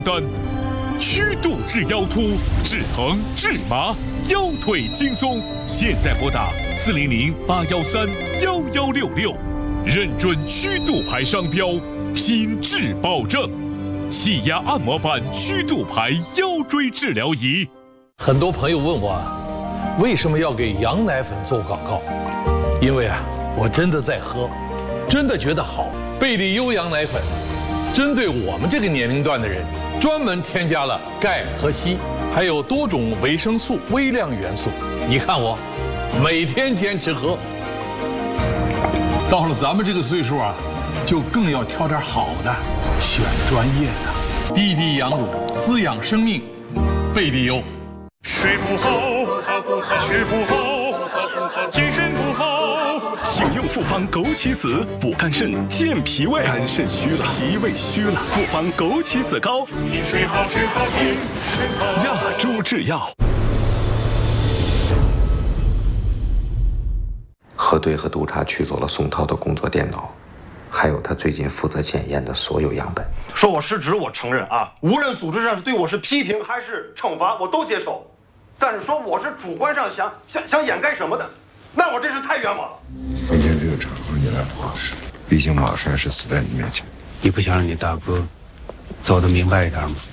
单，虚度至腰突、治疼、治麻、腰腿轻松。现在拨打400-813-1166，认准虚度牌商标，品质保证。气压按摩板虚度牌腰椎治疗仪。 很多朋友问我，为什么要给羊奶粉做广告？因为我真的在喝，真的觉得好。贝利优羊奶粉，针对我们这个年龄段的人，专门添加了钙和硒，还有多种维生素、微量元素。你看我，每天坚持喝。到了咱们这个岁数就更要挑点好的，选专业的。滴滴羊乳，滋养生命，贝利优。 睡不好，吃不好，精神不好，请用复方枸杞子补肝肾、健脾胃。肝肾虚了，脾胃虚了，复方枸杞子膏，祝你睡好吃好精神好。亚洲制药。 核对和督察取走了宋涛的工作电脑，还有他最近负责检验的所有样本。 说我失职，我承认无论组织上是对我是批评还是惩罚，我都接受。但是说我是主观上想掩盖什么的，那我真是太冤枉了。 今天这个场合你来不合适，毕竟马帅是死在你面前。 你不想让你大哥走得明白一点吗？